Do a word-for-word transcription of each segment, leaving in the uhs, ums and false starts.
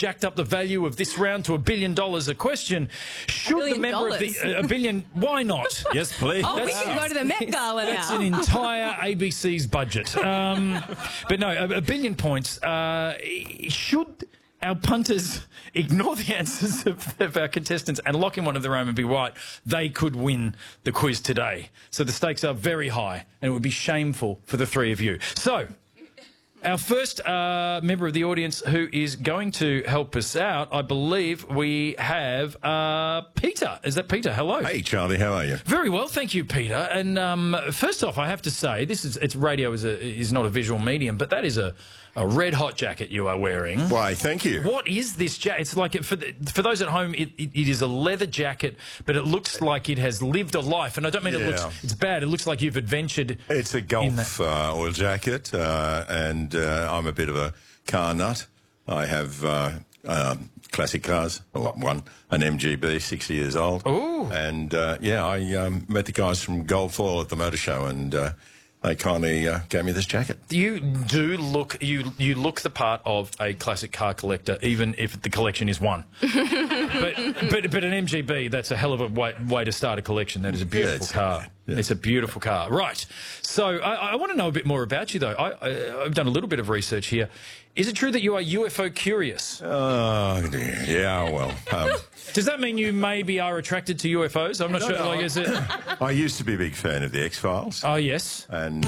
jacked up the value of this round to a billion dollars a question. Should the member of the... Uh, a billion... Why not? Yes, please. Oh, we can go to the Met Gala now. That's an entire A B C's budget. Um, but no, a, a billion points. Uh, should our punters ignore the answers of, of our contestants and lock in one of their own and be right, they could win the quiz today. So the stakes are very high, and it would be shameful for the three of you. So... our first uh, member of the audience who is going to help us out, I believe we have uh, Peter. Is that Peter? Hello. Hey, Charlie, how are you? Very well, thank you, Peter. And um, first off, I have to say, this is it's radio is a, is not a visual medium, but that is a, a red hot jacket you are wearing. Why, thank you. What is this jacket? It's like for the, for those at home, it, it, it is a leather jacket, but it looks like it has lived a life. And I don't mean Yeah. it looks it's bad. It looks like you've adventured. It's a in golf uh, oil jacket, uh, and uh, I'm a bit of a car nut. I have uh, um, classic cars. Well, one, an M G B, sixty years old. Ooh. And, uh, yeah, I um, met the guys from Gold Foil at the motor show, and uh, they kindly uh, gave me this jacket. You do look you you look the part of a classic car collector, even if the collection is one. but, but but an M G B, that's a hell of a way, way to start a collection. That is a beautiful it's- car. yeah. It's a beautiful car. Right. So I, I want to know a bit more about you, though. I, I, I've done a little bit of research here. Is it true that you are U F O curious? Oh, dear. Yeah, well... Um, Does that mean you maybe are attracted to U F Os? I'm not No, sure. no. Like, is it? I used to be a big fan of the X-Files. Oh yes. And, uh,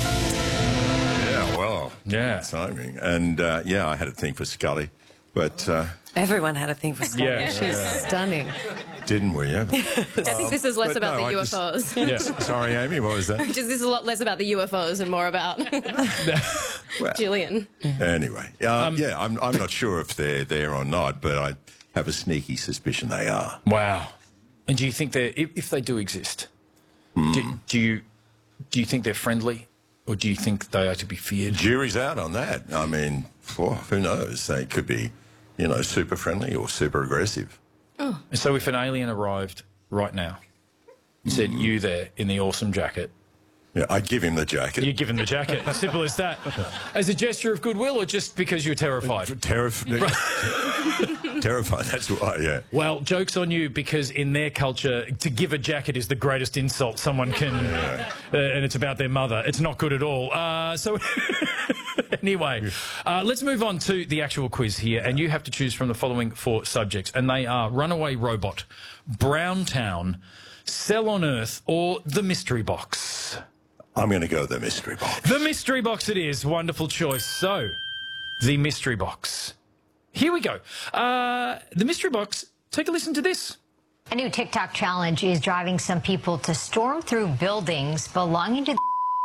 yeah, well... Yeah. Timing. And, uh, yeah, I had a thing for Scully, but... Uh, Everyone had a thing for Scully. Yeah. She's stunning. didn't we? Yeah. I think this is less but about no, I the just- U F Os. Yeah. Sorry, Amy, what was that? Just this is a lot less about the U F Os and more about Well, Gillian. anyway, uh, yeah, I'm, I'm not sure if they're there or not, but I have a sneaky suspicion they are. Wow. And do you think they're if, if they do exist? Do, do you do you think they're friendly, or do you think they are to be feared? Jury's out on that. I mean, oh, who knows? They could be, you know, super friendly or super aggressive. So if an alien arrived right now, said you there in the awesome jacket, Yeah, I'd give him the jacket. you give him the jacket. Simple as that. As a gesture of goodwill, or just because you're terrified? Terrif- Terrified, that's why, yeah. Well, joke's on you, because in their culture, to give a jacket is the greatest insult someone can, uh, and it's about their mother. It's not good at all. Uh, so, anyway, uh, let's move on to the actual quiz here, and you have to choose from the following four subjects, and they are Runaway Robot, Browntown, Cell on Earth, or The Mystery Box. I'm going to go with the mystery box. The Mystery Box it is. Wonderful choice. So, The Mystery Box. Here we go. Uh, the Mystery Box, take a listen to this. A new TikTok challenge is driving some people to storm through buildings belonging to the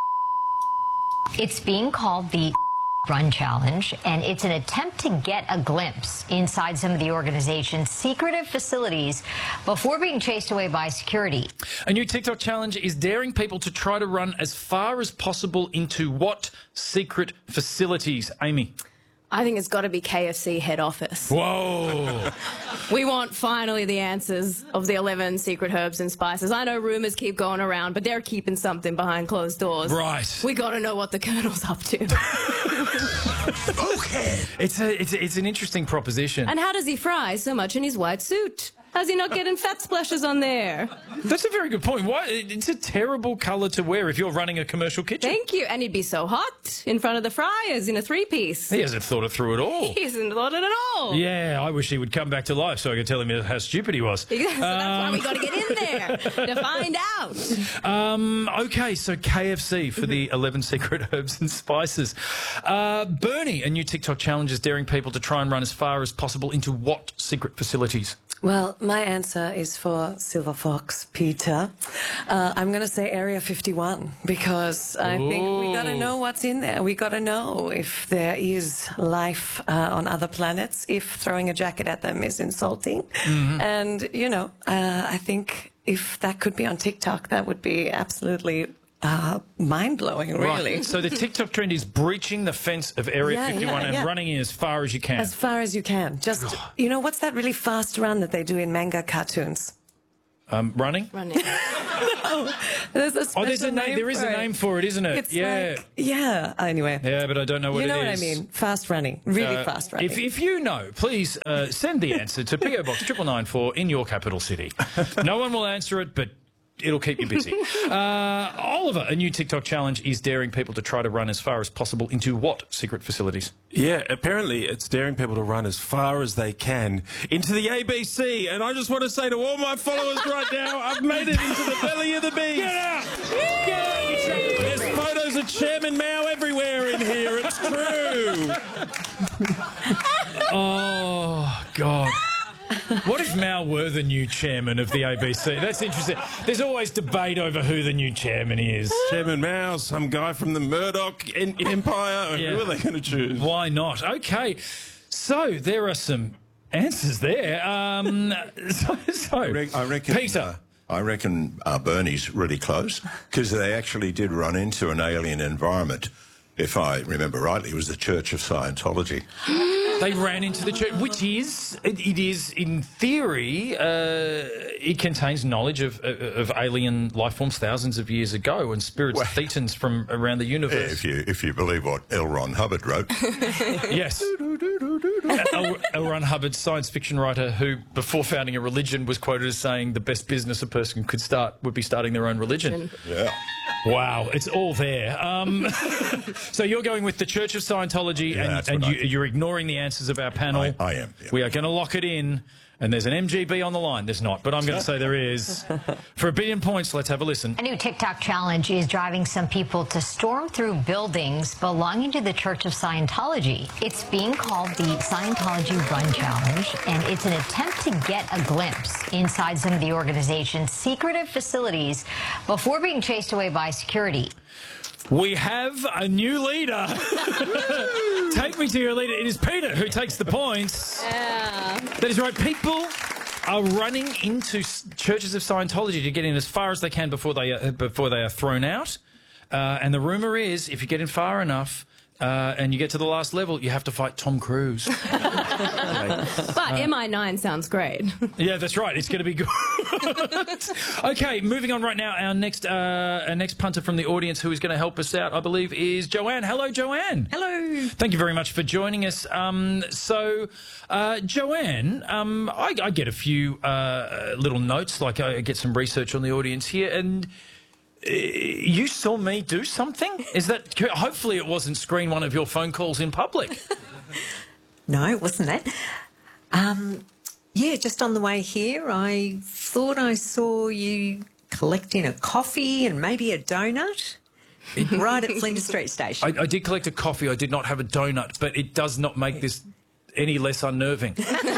It's being called the Run Challenge, and it's an attempt to get a glimpse inside some of the organization's secretive facilities before being chased away by security. A new TikTok challenge is daring people to try to run as far as possible into what secret facilities? Amy? I think it's got to be K F C head office. Whoa. We want finally the answers of the eleven secret herbs and spices. I know rumours keep going around, but they're keeping something behind closed doors. Right. We got to know what the Colonel's up to. Okay. It's, a, it's, a, it's an interesting proposition. And how does he fry so much in his white suit? How's he not getting fat splashes on there? That's a very good point. Why? It's a terrible colour to wear if you're running a commercial kitchen. Thank you. And he'd be so hot in front of the fryers in a three-piece. He hasn't thought it through at all. He hasn't thought it at all. Yeah, I wish he would come back to life so I could tell him how stupid he was. So that's why we got to get in there to find out. Um, okay, so K F C for the eleven secret herbs and spices. Uh, Bernie, a new TikTok challenge is daring people to try and run as far as possible into what secret facilities? Well, my answer is for Silver Fox, Peter. Uh, I'm going to say Area fifty-one, because I think we got to know what's in there. We got to know if there is life uh, on other planets, if throwing a jacket at them is insulting. Mm-hmm. And, you know, uh, I think if that could be on TikTok, that would be absolutely Uh, mind-blowing, really. Right. So the TikTok trend is breaching the fence of Area Yeah, fifty-one yeah, and yeah. running in as far as you can. As far as you can. Just, you know, what's that really fast run that they do in manga cartoons? Um, running? Running. There's a Oh, there's a special name. There is for a it. name for it, isn't it? It's yeah. like, yeah. Anyway. Yeah, but I don't know what You know it what I is. mean? Fast running. Really Uh, fast running. If, if you know, please uh, send the answer to P O Box triple nine four in your capital city. No one will answer it, but it'll keep you busy. Uh, Oliver, a new TikTok challenge is daring people to try to run as far as possible into what secret facilities? Yeah, apparently it's daring people to run as far as they can into the A B C. And I just want to say to all my followers right now, I've made it into the belly of the beast. Get out! Get out, you champion! There's photos of Chairman Mao everywhere in here. It's true. Oh, God. What if Mao were the new chairman of the A B C? That's interesting. There's always debate over who the new chairman is. Chairman Mao, some guy from the Murdoch en- Empire. Yeah. Who are they going to choose? Why not? Okay. So there are some answers there. Um, so, so I rec- I reckon, Peter. I reckon uh, Bernie's really close because they actually did run into an alien environment. If I remember rightly, it was the Church of Scientology. They ran into the church, which is, it, it is, in theory, uh, it contains knowledge of, of alien life forms thousands of years ago and spirits, Well, thetans from around the universe. If you if you believe what L. Ron Hubbard wrote. Yes. L. L. Ron Hubbard, science fiction writer who, before founding a religion, was quoted as saying the best business a person could start would be starting their own religion. Yeah. Wow, it's all there. Um, so you're going with the Church of Scientology, Yeah, and, that's and what I you, think. you're ignoring the answers of our panel. I- I am, yeah. We are going to lock it in, and there's an M G B on the line. There's not, but I'm going to say there is. For a billion points, let's have a listen. A new TikTok challenge is driving some people to storm through buildings belonging to the Church of Scientology. It's being called the Scientology Run Challenge, and it's an attempt to get a glimpse inside some of the organization's secretive facilities before being chased away by security. We have a new leader. Take me to your leader. It is Peter who takes the points. Yeah. That is right. People are running into s- churches of Scientology to get in as far as they can before they are, before they are thrown out. Uh, and the rumour is, if you get in far enough uh, and you get to the last level, you have to fight Tom Cruise. But M I nine sounds great. Yeah, that's right. It's going to be good. Okay, moving on right now. Our next, uh, our next punter from the audience who is going to help us out, I believe, is Joanne. Hello, Joanne. Hello. Thank you very much for joining us. Um, so, uh, Joanne, um, I, I get a few uh, little notes, like I get some research on the audience here, and uh, you saw me do something? Is that, hopefully it wasn't screen one of your phone calls in public. No, it wasn't that. Um, yeah, just on the way here, I thought I saw you collecting a coffee and maybe a donut right at Flinders Street Station. I, I did collect a coffee. I did not have a donut, but it does not make this any less unnerving.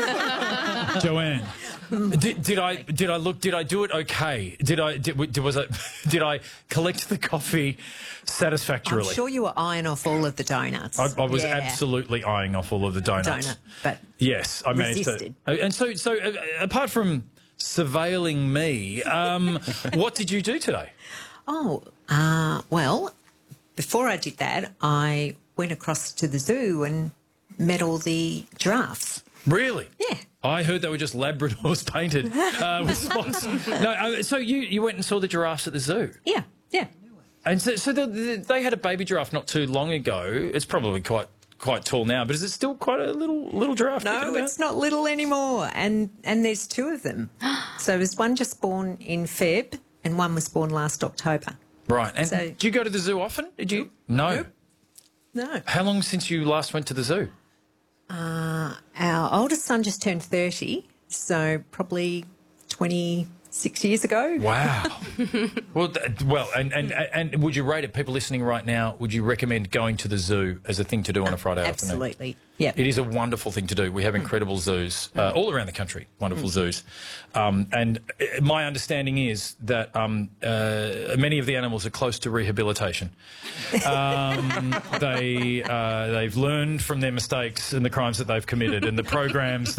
Joanne, did, did I did I look? Did I do it okay? Did I did, was I did I collect the coffee satisfactorily? I'm sure you were eyeing off all of the donuts. I, I was Yeah. absolutely eyeing off all of the donuts. Donut, but Yes, I managed resisted. to. And so, so uh, apart from surveilling me, um, what did you do today? Oh, uh, well, before I did that, I went across to the zoo and met all the giraffes. Really? Yeah. I heard they were just Labradors painted uh, with spots. No, uh, so you, you went and saw the giraffes at the zoo? Yeah, yeah. And so, so the, the, they had a baby giraffe not too long ago. It's probably quite quite tall now, but is it still quite a little little giraffe? No, it's not little anymore, and and there's two of them. So there's one just born in Feb, and one was born last October. Right. And So- do you go to the zoo often? Did you? No. Nope. No, How long since you last went to the zoo? our oldest son just turned thirty, so probably twenty-six years ago. Wow. well, th- well, and, and and would you rate it? People listening right now, would you recommend going to the zoo as a thing to do on a Friday afternoon? Absolutely. Yeah. It is a wonderful thing to do. We have incredible zoos uh, all around the country, wonderful zoos. Um, and uh, my understanding is that um, uh, many of the animals are close to rehabilitation. Um, they, uh, they've learned from their mistakes and the crimes that they've committed, and the programs